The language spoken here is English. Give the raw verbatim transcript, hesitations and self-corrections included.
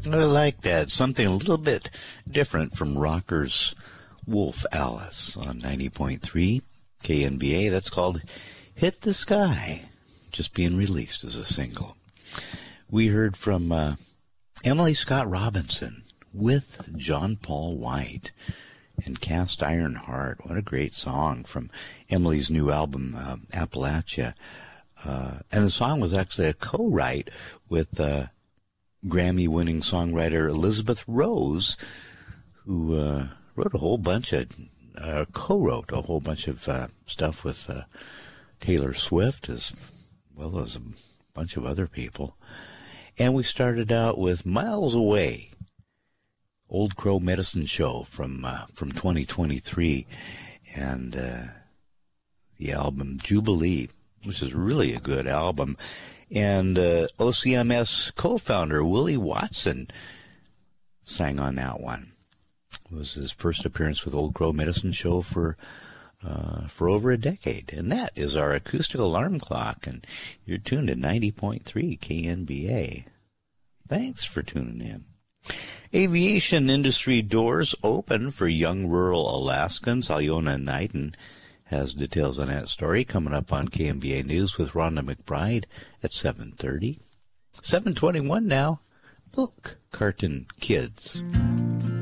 I like that. Something a little bit different from rockers Wolf Alice on ninety point three K N B A. That's called Hit the Sky, just being released as a single. We heard from uh, Emily Scott Robinson with John Paul White and Cast Iron Heart. What a great song from Emily's new album, uh, Appalachia. Uh, and the song was actually a co-write with uh, Grammy-winning songwriter Elizabeth Rose, who uh, wrote a whole bunch of, uh, co-wrote a whole bunch of uh, stuff with uh, Taylor Swift, as well as a bunch of other people. And we started out with Miles Away, Old Crow Medicine Show from uh, from twenty twenty-three, and uh, the album Jubilee, which is really a good album. And uh, O C M S co-founder Willie Watson sang on that one. It was his first appearance with Old Crow Medicine Show for uh, for over a decade. And that is our acoustic alarm clock. And you're tuned to ninety point three K N B A. Thanks for tuning in. Aviation industry doors open for young rural Alaskans. Alyona Knighton has details on that story coming up on K M B A News with Rhonda McBride at seven thirty. seven twenty-one now. Milk Carton Kids.